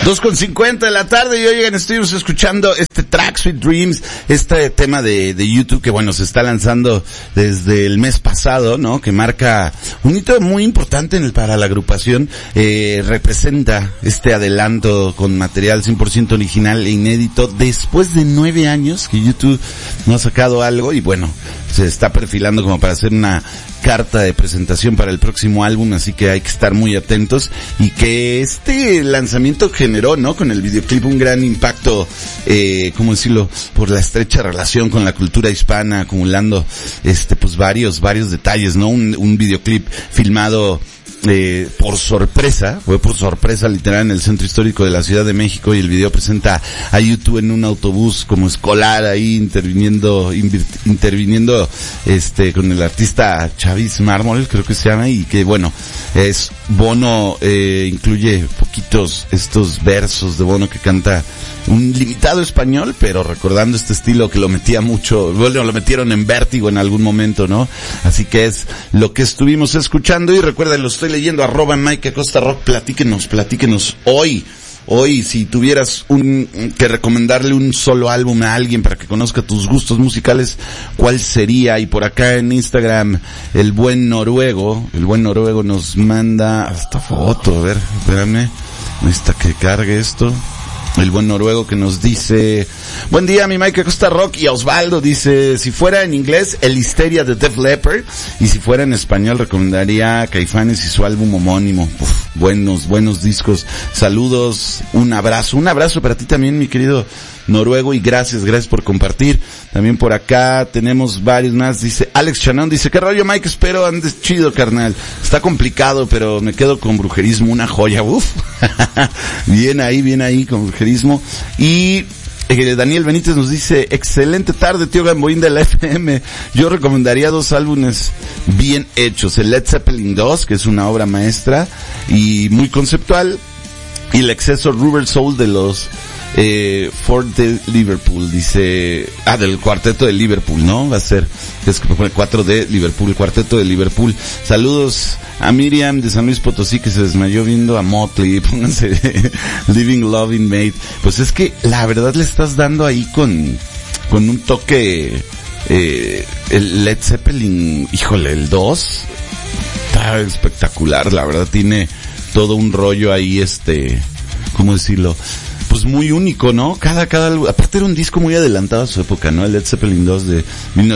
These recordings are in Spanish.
2:50 de la tarde y oigan, estuvimos escuchando este track Sweet Dreams, este tema de YouTube que bueno, se está lanzando desde el mes pasado, ¿no? Que marca un hito muy importante para la agrupación, representa este adelanto con material 100% original e inédito después de 9 años que YouTube no ha sacado algo y bueno, se está perfilando como para hacer una carta de presentación para el próximo álbum, así que hay que estar muy atentos y que este lanzamiento generó, ¿no? Con el videoclip un gran impacto, ¿cómo decirlo? Por la estrecha relación con la cultura hispana, acumulando, pues varios detalles, ¿no? Un videoclip filmado por sorpresa, fue por sorpresa literal en el centro histórico de la Ciudad de México y el video presenta a YouTube en un autobús como escolar ahí interviniendo con el artista Chavis Mármol, creo que se llama, y que bueno, es Bono, incluye poquitos estos versos de Bono que canta un limitado español, pero recordando este estilo que lo metía mucho, bueno, lo metieron en Vértigo en algún momento, ¿no? Así que es lo que estuvimos escuchando y recuerden, lo estoy leyendo, @Mike Acosta Rock, platíquenos hoy, si tuvieras que recomendarle un solo álbum a alguien para que conozca tus gustos musicales, ¿cuál sería? Y por acá en Instagram, el buen noruego nos manda esta foto, a ver, espérame, necesita que cargue esto. El buen noruego que nos dice, buen día mi Mike Acosta Rock, y a Osvaldo dice, si fuera en inglés, El Histeria de Def Leppard, y si fuera en español recomendaría Caifanes y su álbum homónimo. Buenos discos. Saludos, un abrazo para ti también mi querido noruego y gracias por compartir. También por acá tenemos varios más, dice Alex Chanón, dice, ¿qué rollo Mike? Espero andes chido carnal, está complicado pero me quedo con Brujerismo, una joya, bien ahí con Brujerismo. Y Daniel Benítez nos dice, excelente tarde tío Gamboín de la FM, yo recomendaría 2 álbumes bien hechos, el Led Zeppelin 2, que es una obra maestra y muy conceptual, y el exceso Rubber Soul de los Ford de Liverpool, dice, del cuarteto de Liverpool, ¿no? Va a ser, es que pone 4 de Liverpool, el cuarteto de Liverpool. Saludos a Miriam de San Luis Potosí que se desmayó viendo a Motley, pónganse Living Loving Mate. Pues es que la verdad le estás dando ahí con un toque, el Led Zeppelin, híjole, el 2 está espectacular, la verdad tiene todo un rollo ahí, ¿cómo decirlo? Pues muy único, ¿no? Cada aparte era un disco muy adelantado a su época, ¿no? El Led Zeppelin 2 de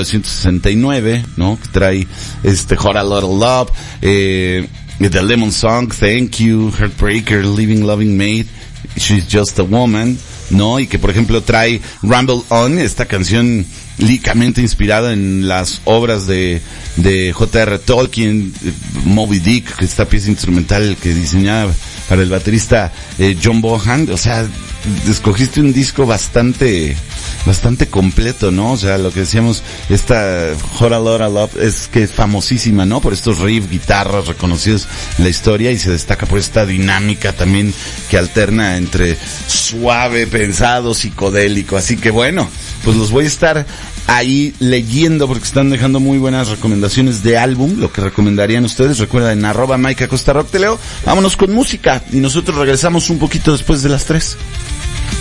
1969, ¿no? Que trae Hot a Lot of Love, The Lemon Song, Thank You, Heartbreaker, Living Loving Mate, She's Just a Woman, ¿no? Y que por ejemplo trae Rumble On, esta canción líricamente inspirada en las obras de J.R. Tolkien, Moby Dick, que esta pieza instrumental que diseñaba para el baterista John Bonham. O sea, escogiste un disco bastante completo, ¿no? O sea, lo que decíamos, esta Hot a Lot of Love es que es famosísima, ¿no? Por estos riffs, guitarras reconocidos en la historia, y se destaca por esta dinámica también que alterna entre suave, pensado, psicodélico. Así que bueno, pues los voy a estar ahí leyendo porque están dejando muy buenas recomendaciones de álbum, lo que recomendarían ustedes. Recuerden, @Mike Acosta Rock, te leo. Vámonos con música y nosotros regresamos un poquito después de las 3.